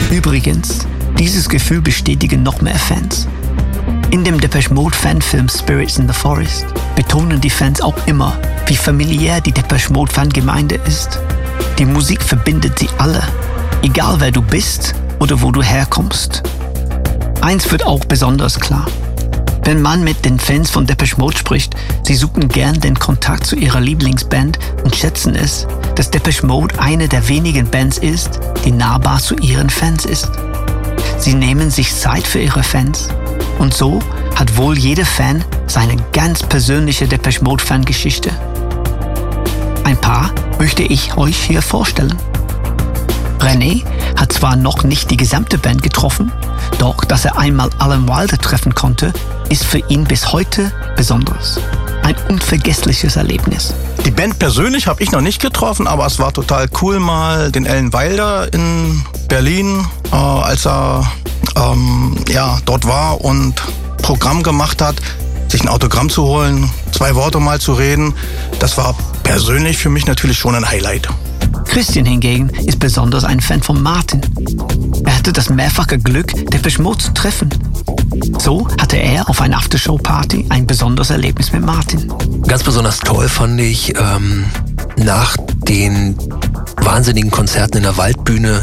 Übrigens, dieses Gefühl bestätigen noch mehr Fans. In dem Depeche Mode Fanfilm Spirits in the Forest betonen die Fans auch immer, wie familiär die Depeche Mode Fangemeinde ist. Die Musik verbindet sie alle, egal wer du bist oder wo du herkommst. Eins wird auch besonders klar. Wenn man mit den Fans von Depeche Mode spricht, sie suchen gern den Kontakt zu ihrer Lieblingsband und schätzen es, dass Depeche Mode eine der wenigen Bands ist, die nahbar zu ihren Fans ist. Sie nehmen sich Zeit für ihre Fans. Und so hat wohl jeder Fan seine ganz persönliche Depeche Mode Fangeschichte. Ein paar möchte ich euch hier vorstellen. René hat zwar noch nicht die gesamte Band getroffen, doch dass er einmal Alan Wilder treffen konnte, ist für ihn bis heute besonders. Ein unvergessliches Erlebnis. Die Band persönlich habe ich noch nicht getroffen, aber es war total cool, mal den Alan Wilder in Berlin, als er dort war und Programm gemacht hat, sich ein Autogramm zu holen, 2 Worte mal zu reden. Das war persönlich für mich natürlich schon ein Highlight. Christian hingegen ist besonders ein Fan von Martin. Er hatte das mehrfache Glück, Depeche Mode zu treffen. So hatte er auf einer Aftershow-Party ein besonderes Erlebnis mit Martin. Ganz besonders toll fand ich nach den wahnsinnigen Konzerten in der Waldbühne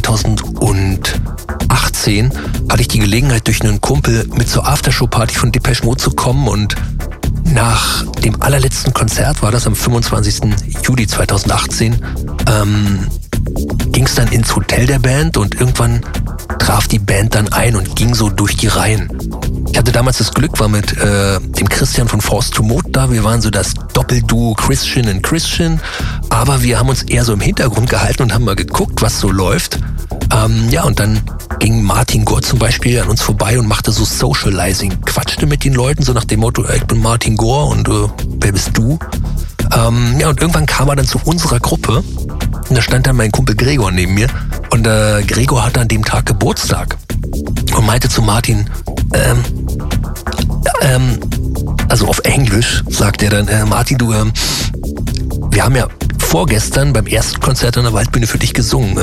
2018 hatte ich die Gelegenheit, durch einen Kumpel mit zur Aftershow-Party von Depeche Mode zu kommen, und nach dem allerletzten Konzert, war das am 25. Juli 2018, ging es dann ins Hotel der Band, und irgendwann traf die Band dann ein und ging so durch die Reihen. Ich hatte damals das Glück, war mit dem Christian von Forced to Mode da. Wir waren so das Doppelduo Christian and Christian, aber wir haben uns eher so im Hintergrund gehalten und haben mal geguckt, was so läuft. Und dann ging Martin Gore zum Beispiel an uns vorbei und machte so Socializing, quatschte mit den Leuten, so nach dem Motto, ich bin Martin Gore und wer bist du? Und irgendwann kam er dann zu unserer Gruppe, und da stand dann mein Kumpel Gregor neben mir, und Gregor hatte an dem Tag Geburtstag und meinte zu Martin, also auf Englisch sagt er dann, Martin, du, wir haben ja vorgestern beim ersten Konzert an der Waldbühne für dich gesungen.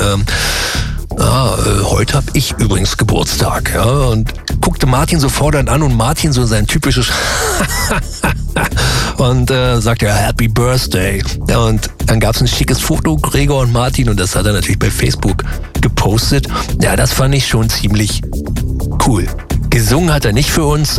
Heute habe ich übrigens Geburtstag. Ja, und guckte Martin so fordernd an, und Martin so sein typisches und sagte, ja, Happy Birthday. Ja, und dann gab es ein schickes Foto, Gregor und Martin, und das hat er natürlich bei Facebook gepostet. Ja, das fand ich schon ziemlich cool. Gesungen hat er nicht für uns,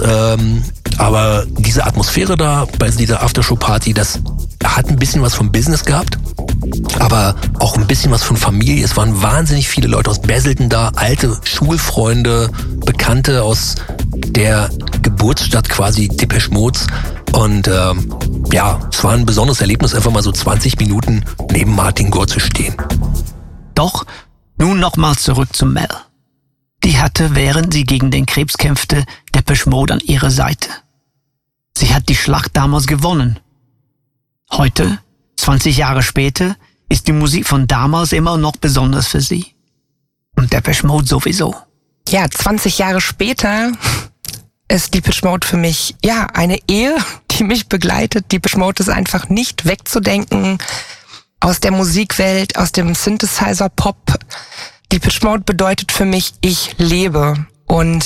aber diese Atmosphäre da bei dieser Aftershow-Party, das hat ein bisschen was vom Business gehabt, aber auch ein bisschen was von Familie. Es waren wahnsinnig viele Leute aus Basildon da, alte Schulfreunde, Bekannte aus der Geburtsstadt quasi Depeche Modes. Und es war ein besonderes Erlebnis, einfach mal so 20 Minuten neben Martin Gore zu stehen. Doch nun nochmal zurück zu Mel. Die hatte, während sie gegen den Krebs kämpfte, Depeche Mode an ihrer Seite. Sie hat die Schlacht damals gewonnen. Heute, 20 Jahre später, ist die Musik von damals immer noch besonders für sie. Und Depeche Mode sowieso. Ja, 20 Jahre später ist Depeche Mode für mich, eine Ehe, die mich begleitet. Depeche Mode ist einfach nicht wegzudenken aus der Musikwelt, aus dem Synthesizer-Pop. Depeche Mode bedeutet für mich, ich lebe. Und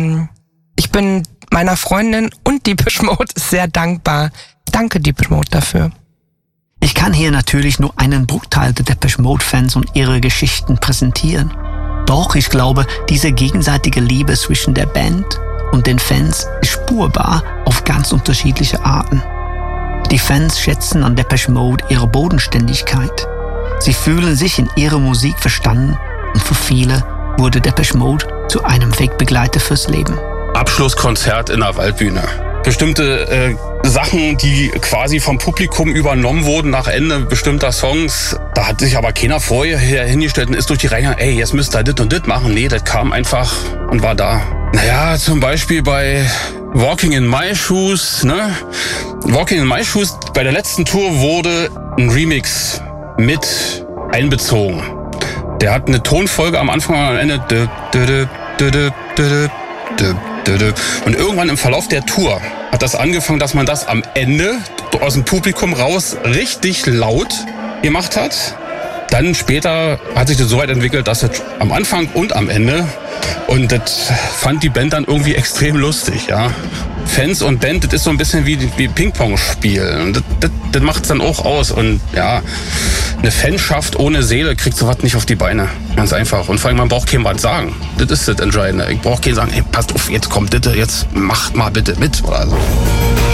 ich bin meiner Freundin und Depeche Mode sehr dankbar. Danke, Depeche Mode, dafür. Ich kann hier natürlich nur einen Bruchteil der Depeche Mode-Fans und ihre Geschichten präsentieren. Doch ich glaube, diese gegenseitige Liebe zwischen der Band und den Fans ist spürbar auf ganz unterschiedliche Arten. Die Fans schätzen an Depeche Mode ihre Bodenständigkeit. Sie fühlen sich in ihrer Musik verstanden, und für viele wurde Depeche Mode zu einem Wegbegleiter fürs Leben. Abschlusskonzert in der Waldbühne. Bestimmte Sachen, die quasi vom Publikum übernommen wurden nach Ende bestimmter Songs. Da hat sich aber keiner vorher hingestellt und ist durch die Reihe, jetzt müsst ihr dit und dit machen. Nee, das kam einfach und war da. Naja, zum Beispiel bei Walking in My Shoes, ne? Walking in My Shoes, bei der letzten Tour wurde ein Remix mit einbezogen. Der hat eine Tonfolge am Anfang und am Ende. Und irgendwann im Verlauf der Tour hat das angefangen, dass man das am Ende aus dem Publikum raus richtig laut gemacht hat. Dann später hat sich das so weit entwickelt, dass es am Anfang und am Ende, und das fand die Band dann irgendwie extrem lustig, ja. Fans und Band, das ist so ein bisschen wie Ping-Pong-Spiel. Und das macht es dann auch aus. Und ja, eine Fanschaft ohne Seele kriegt sowas nicht auf die Beine. Ganz einfach. Und vor allem, man braucht keinem was sagen. Das ist das Entscheidende. Ich brauche keinen sagen, hey, passt auf, jetzt kommt bitte, jetzt macht mal bitte mit oder so.